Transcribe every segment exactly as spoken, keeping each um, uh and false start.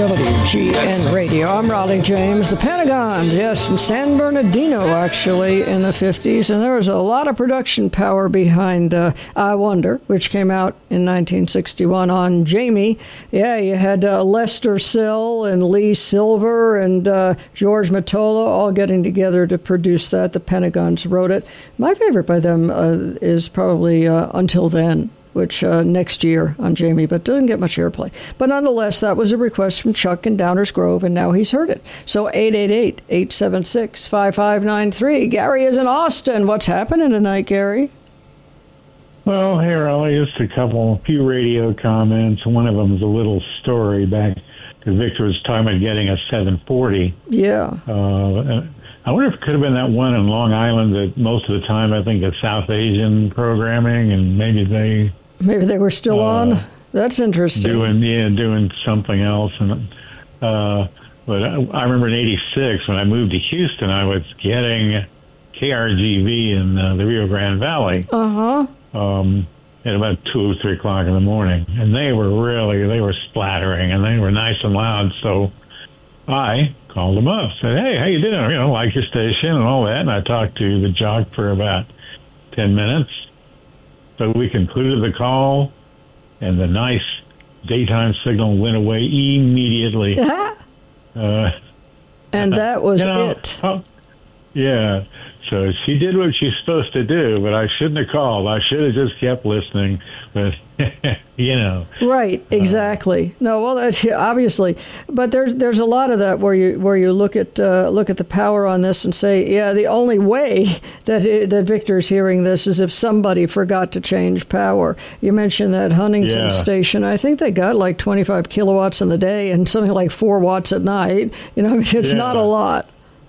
W G N Radio. I'm Raleigh James. The Pentagon, yes, from San Bernardino, actually, in the fifties. And there was a lot of production power behind uh, I Wonder, which came out in nineteen sixty-one on Jamie. Yeah, you had uh, Lester Sill and Lee Silver and uh, George Mottola all getting together to produce that. The Pentagons wrote it. My favorite by them uh, is probably uh, Until Then, which uh, next year on Jamie, but doesn't get much airplay. But nonetheless, that was a request from Chuck in Downers Grove, and now he's heard it. So eight eight eight, eight seven six, five five nine three. Gary is in Austin. What's happening tonight, Gary? Well, here, I'll just a couple, a few radio comments. One of them is a little story back because Victor was talking about getting a seven forty. Yeah. Uh, I wonder if it could have been that one in Long Island that most of the time I think is South Asian programming, and maybe they... Maybe they were still uh, on. That's interesting. Doing yeah, doing something else, and uh, but I, I remember in eighty-six when I moved to Houston, I was getting K R G V in uh, the Rio Grande Valley. Uh huh. Um, at about two or three o'clock in the morning, and they were really they were splattering, and they were nice and loud. So I called them up, said, "Hey, how you doing? You know, like your station and all that." And I talked to the jock for about ten minutes. So we concluded the call, and the nice daytime signal went away immediately. uh, and that was you know, it. Oh, yeah. So she did what she's supposed to do, but I shouldn't have called. I should have just kept listening. But, you know. Right, exactly. Uh, no, well, that's obviously. But there's there's a lot of that where you where you look at uh, look at the power on this and say, yeah, the only way that it, that Victor's hearing this is if somebody forgot to change power. You mentioned that Huntington yeah. station. I think they got like twenty-five kilowatts in the day and something like four watts at night. You know, I mean, it's yeah. not a lot.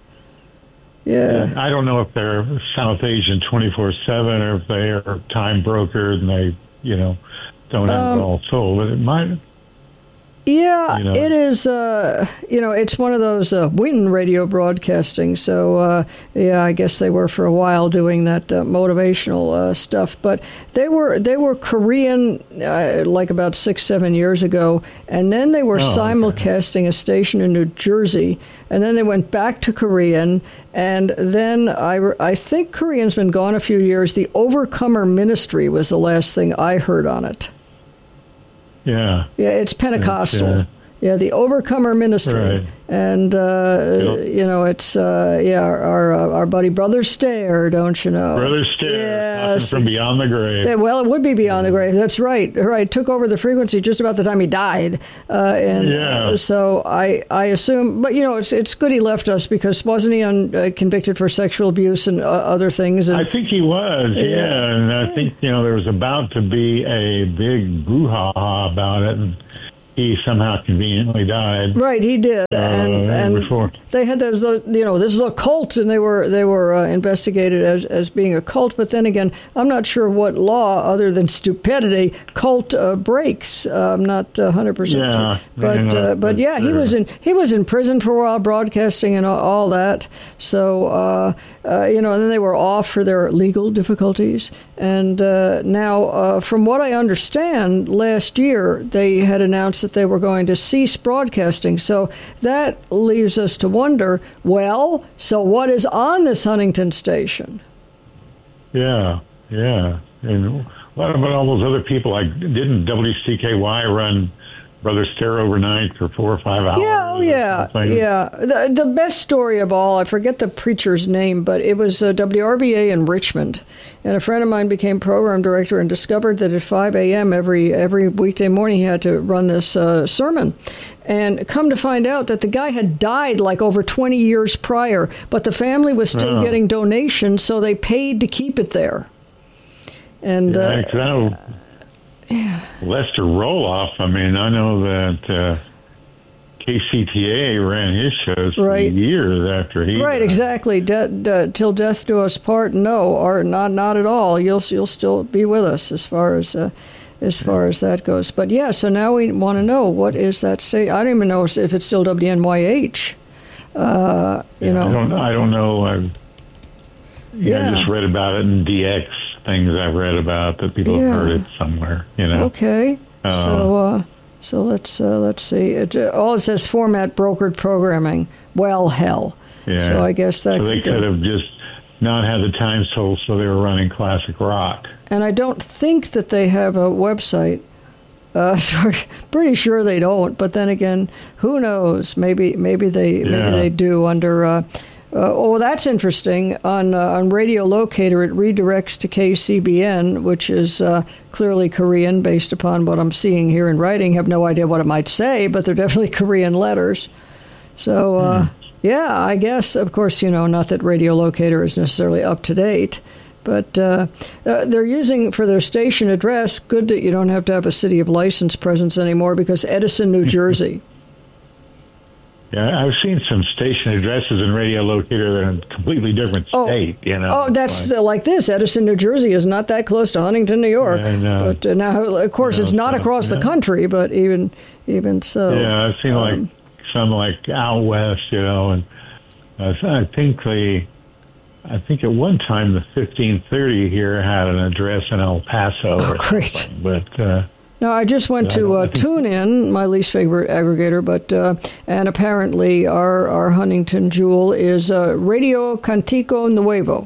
Yeah. yeah. I don't know if they're South Asian twenty-four seven or if they are time brokered and they, you know, don't have um, it all sold. But it might. Yeah, you know. It is, uh, you know, it's one of those uh, Win radio broadcasting. So, uh, yeah, I guess they were for a while doing that uh, motivational uh, stuff. But they were they were Korean uh, like about six, seven years ago. And then they were oh, simulcasting okay. a station in New Jersey. And then they went back to Korean. And then I, I think Korean's been gone a few years. The Overcomer Ministry was the last thing I heard on it. Yeah. Yeah, it's Pentecostal. It's, uh, yeah, the Overcomer Ministry. Right. And, uh, yep. you know, it's, uh, yeah, our our, uh, our buddy Brother Stair, don't you know? Brother Stair, yes, from Beyond the Grave. They, well, it would be Beyond the Grave. That's right. Right. Took over the frequency just about the time he died. Uh, and yeah. uh, so I, I assume, but, you know, it's it's good he left us because wasn't he un, uh, convicted for sexual abuse and uh, other things? And, I think he was, yeah. yeah. And I think, you know, there was about to be a big brouhaha about it. And he somehow conveniently died. Right, he did, uh, and, and before. They had those, you know, this is a cult, and they were they were uh, investigated as, as being a cult. But then again, I'm not sure what law, other than stupidity, cult uh, breaks. Uh, I'm not one hundred percent yeah, sure, but uh, but yeah, he was in he was in prison for a while, broadcasting and all, all that. So uh, uh, you know, and then they were off for their legal difficulties. And uh, now, uh, from what I understand, last year they had announced that they were going to cease broadcasting. So that leaves us to wonder, well, so what is on this Huntington station? Yeah, yeah. And what about all those other people? Like, didn't W C K Y run Brother Stair overnight for four or five hours? Yeah, oh yeah, yeah. The, the best story of all, I forget the preacher's name, but it was uh, W R V A in Richmond. And a friend of mine became program director and discovered that at five a.m. every every weekday morning he had to run this uh, sermon. And come to find out that the guy had died like over twenty years prior, but the family was still oh. getting donations, so they paid to keep it there. And yeah, uh, I know yeah. Lester Roloff, I mean, I know that uh, K C T A ran his shows for right. years after he Right, died. exactly. De- de- till death do us part, no, or not not at all. You'll you'll still be with us as far as uh, as far as that goes. But yeah, so now we want to know, what is that state? I don't even know if it's still W N Y H. Uh, you yeah, know, I don't, I don't know. I, yeah, yeah. I just read about it in D X things I've read about that people yeah. have heard it somewhere. You know. Okay. Uh, so uh, So let's uh, let's see. It, uh, all it says format brokered programming. Well, hell. Yeah. So I guess that so they could, could have just not had the time told, so they were running classic rock. And I don't think that they have a website. Uh, so pretty sure they don't. But then again, who knows? Maybe maybe they Yeah. maybe they do under. Uh, uh, oh, that's interesting. On uh, on Radio Locator, it redirects to K C B N, which is uh, clearly Korean, based upon what I'm seeing here in writing. Have no idea what it might say, but they're definitely Korean letters. So. Uh, hmm. Yeah, I guess, of course, you know, not that Radio Locator is necessarily up to date, but uh, uh, they're using for their station address, good that you don't have to have a city of license presence anymore, because Edison, New Jersey. Yeah, I've seen some station addresses in Radio Locator that are in a completely different oh, state, you know. Oh, that's the, like this. Edison, New Jersey is not that close to Huntington, New York. I know. But uh, now, of course, you know, it's not so, across yeah. the country, but even even so. Yeah, I've seen um, like... some like out west, you know, and uh, I think they, I think at one time the fifteen thirty here had an address in El Paso. Oh, or great! Something. But uh, no, I just went to uh, TuneIn, my least favorite aggregator, but uh, and apparently our our Huntington jewel is uh, Radio Cantico Nuevo.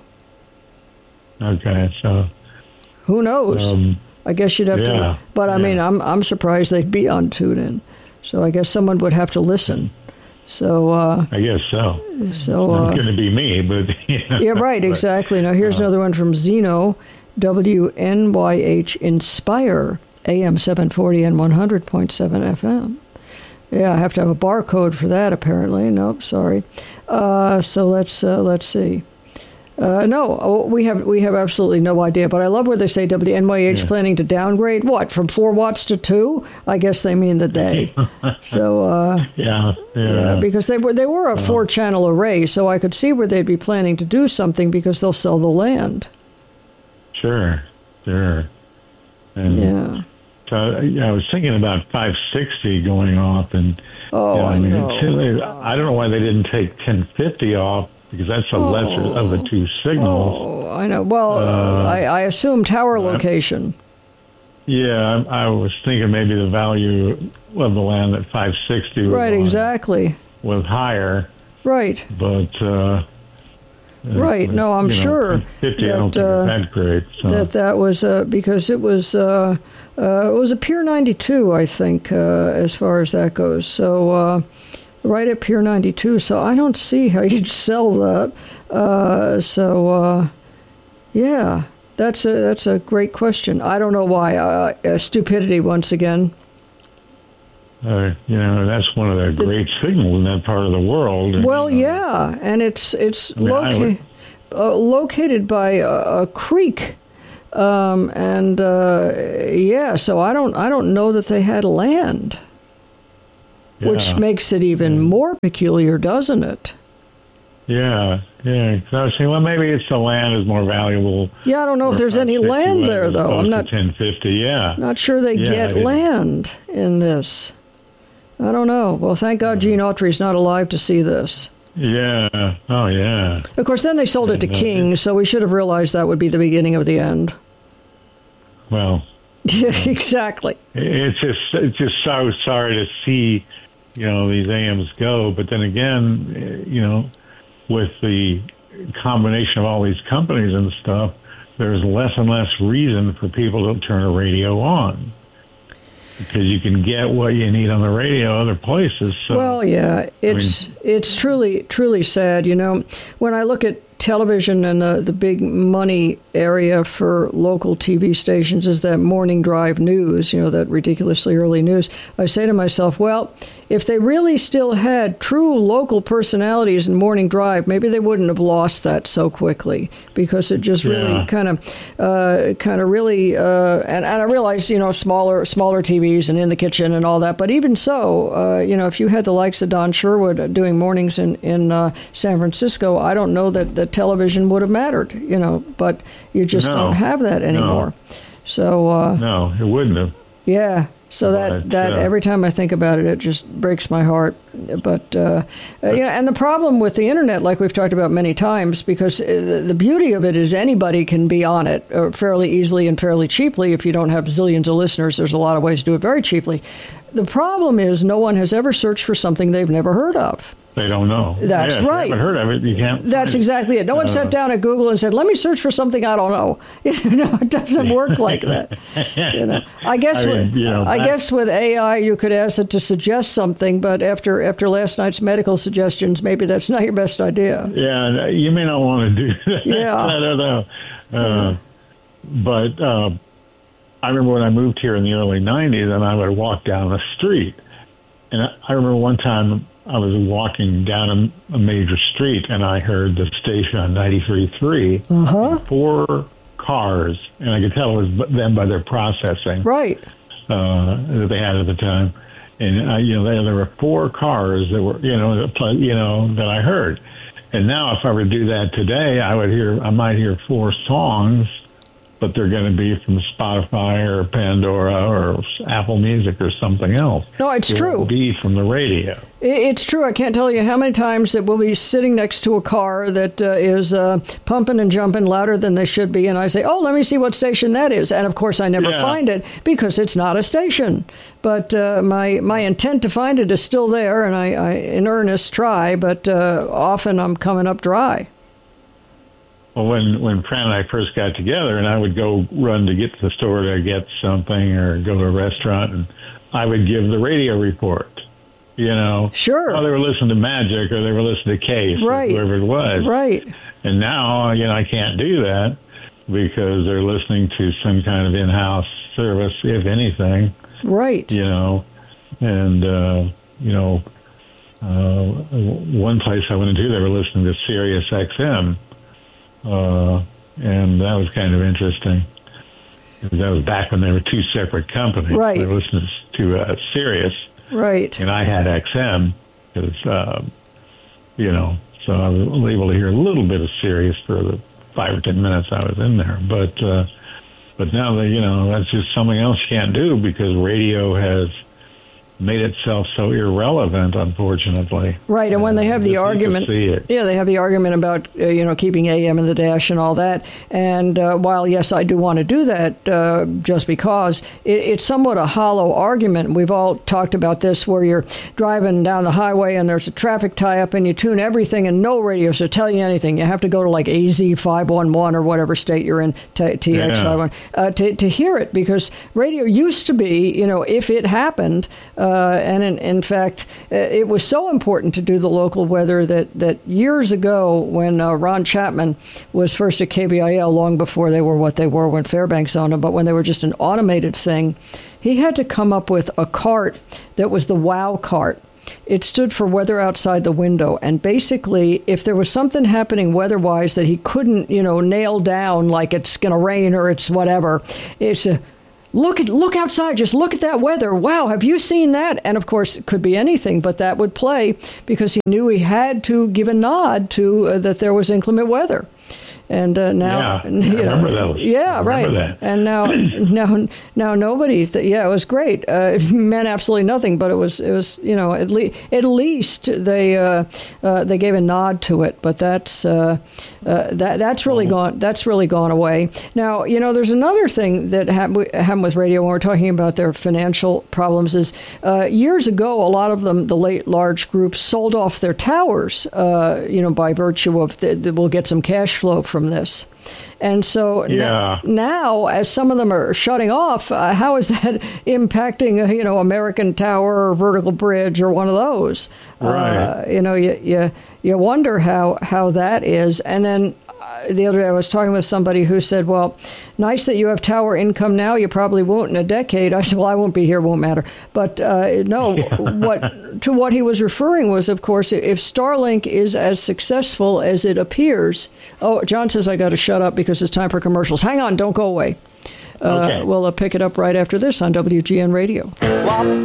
Okay, so who knows? Um, I guess you'd have yeah, to, but I yeah. mean, I'm I'm surprised they'd be on TuneIn. So I guess someone would have to listen. So uh, I guess so. So uh, it's going to be me, but you know, yeah, right, but, exactly. Now here's uh, another one from Zeno, W N Y H Inspire, A M seven forty and one hundred point seven F M. Yeah, I have to have a barcode for that. Apparently, nope, sorry. Uh, so let's uh, let's see. Uh, no, we have we have absolutely no idea. But I love where they say W N Y H yeah. planning to downgrade. What, from four watts to two? I guess they mean the day. so uh, yeah, yeah, yeah, because they were they were a four channel array, so I could see where they'd be planning to do something because they'll sell the land. Sure, sure. And yeah. So I was thinking about five sixty going off, and oh, you know, I I mean, know. They, I don't know why they didn't take ten fifty off. Because that's the oh, lesser of the two signals. Oh, I know. Well, uh, I, I assume tower location. Yeah, I, I was thinking maybe the value of the land at five sixty was, right, exactly. was higher. Right. But, uh, right, no, I'm you know, sure fifty, that, I don't think uh, it's that great. So. That that was, uh, because it was, uh, uh, it was a Pier ninety-two, I think, uh, as far as that goes. So, uh, right at Pier ninety-two, so I don't see how you'd sell that. Uh, so, uh, yeah, that's a that's a great question. I don't know why. Uh, uh, stupidity once again. Uh, you know, that's one of the, the great signals in that part of the world. Well, you know, yeah, and it's it's I mean, loca- would, uh, located by a, a creek, um, and uh, yeah, so I don't I don't know that they had land. Yeah. Which makes it even more peculiar, doesn't it? Yeah, yeah. So I was saying, well, maybe it's the land is more valuable. Yeah, I don't know if there's any land there, though. I'm not ten fifty. Yeah, not sure they yeah, get land in this. I don't know. Well, thank God Gene Autry's not alive to see this. Yeah. Oh, yeah. Of course, then they sold it to and, uh, King, so we should have realized that would be the beginning of the end. Well. Yeah, exactly. It's just it's just so sorry to see. You know, these A Ms go, but then again, you know, with the combination of all these companies and stuff, there's less and less reason for people to turn a radio on because you can get what you need on the radio other places. So, well, yeah, it's I mean, it's truly truly sad. You know, when I look at television and the, the big money area for local T V stations is that morning drive news, you know, that ridiculously early news. I say to myself, well, if they really still had true local personalities in morning drive, maybe they wouldn't have lost that so quickly because it just really yeah. kind of, uh, kind of really, uh, and, and I realize, you know, smaller, smaller T Vs and in the kitchen and all that. But even so, uh, you know, if you had the likes of Don Sherwood doing mornings in, in uh, San Francisco, I don't know that, that television would have mattered, you know, but you just no, don't have that anymore. No. So, uh, no, it wouldn't have. Yeah. So that, but, that uh, every time I think about it, it just breaks my heart. But, uh, uh, you know, and the problem with the internet, like we've talked about many times, because the, the beauty of it is anybody can be on it uh, fairly easily and fairly cheaply. If you don't have zillions of listeners, there's a lot of ways to do it very cheaply. the problem is no one has ever searched for something they've never heard of. They don't know. That's yeah, if right. you haven't heard of it, you can't. That's exactly it. No one uh, sat down at Google and said, "Let me search for something I don't know." You know, it doesn't work like that. You know, I guess I, mean, with, you know, I guess with A I, you could ask it to suggest something, but after after last night's medical suggestions, maybe that's not your best idea. Yeah, you may not want to do that. Yeah, I don't know. Uh, yeah. But uh, I remember when I moved here in the early nineties, and I would walk down the street, and I, I remember one time. I was walking down a, a major street, and I heard the station on ninety-three point three. Uh-huh. Four cars, and I could tell it was them by their processing. Right. Uh, that they had at the time. And, uh, you know, there, there were four cars that were, you know, that, you know, that I heard. And now if I were to do that today, I would hear, I might hear four songs, but they're going to be from Spotify or Pandora or Apple Music or something else. No, it's it true. Won't be from the radio. It's true. I can't tell you how many times that we'll be sitting next to a car that uh, is uh, pumping and jumping louder than they should be, and I say, "Oh, let me see what station that is." And of course, I never yeah. find it because it's not a station. But uh, my my intent to find it is still there, and I, I in earnest try. But uh, often I'm coming up dry. Well, when, when Fran and I first got together, and I would go run to get to the store to get something or go to a restaurant, and I would give the radio report, you know. Sure. Oh, they were listening to Magic or they were listening to Case right. or whoever it was. Right. And now, you know, I can't do that because they're listening to some kind of in-house service, if anything. Right. You know, and, uh, you know, uh, one place I went into, they were listening to Sirius X M. Uh, and that was kind of interesting. That was back when they were two separate companies. Right. They were listening to uh, Sirius. Right. And I had X M because, uh, you know, so I was able to hear a little bit of Sirius for the five or ten minutes I was in there. But, uh, but now that, you know, that's just something else you can't do because radio has made itself so irrelevant, unfortunately. Right, and when they have the argument, yeah, they have the argument about uh, you know keeping A M in the dash and all that. And uh, while yes, I do want to do that, uh, just because it, it's somewhat a hollow argument. We've all talked about this, where you're driving down the highway and there's a traffic tie-up, and you tune everything, and no radios to tell you anything. You have to go to like A Z five one one or whatever state you're in, T X five one, uh, to to hear it, because radio used to be, you know, if it happened. Uh, Uh, and in, in fact, it was so important to do the local weather that, that years ago, when uh, Ron Chapman was first at K B I L, long before they were what they were when Fairbanks owned them, but when they were just an automated thing, he had to come up with a cart that was the WOW cart. It stood for weather outside the window. And basically, if there was something happening weather-wise that he couldn't, you know, nail down, like it's going to rain or it's whatever, it's a Look at look outside. Just look at that weather. Wow, have you seen that? And of course, it could be anything, but that would play because he knew he had to give a nod to uh, that there was inclement weather. And uh, now, yeah, you I remember know, those. yeah, right. That. And now, now, now nobody. Th- yeah, it was great. Uh, it meant absolutely nothing, but it was, it was, you know, at least, at least they, uh, uh, they gave a nod to it. But that's, uh, uh, that, that's really oh. gone. That's really gone away. Now, you know, there's another thing that happened happened with radio when we're talking about their financial problems. Is uh, years ago, a lot of them, the late large groups, sold off their towers. Uh, you know, by virtue of the, the, we'll get some cash flow from from this. And so yeah. n- now, as some of them are shutting off, uh, how is that impacting, uh, you know, American Tower or Vertical Bridge or one of those? Right. Uh, you know, you, you, you wonder how, how that is. And then uh, the other day I was talking with somebody who said, well, nice that you have tower income now. You probably won't in a decade. I said, well, I won't be here. Won't matter. But uh, no, yeah. what to what he was referring was, of course, if Starlink is as successful as it appears. Oh, John says I got to shut up because it's time for commercials. Hang on. Don't go away. Uh, okay. We'll uh, pick it up right after this on W G N Radio.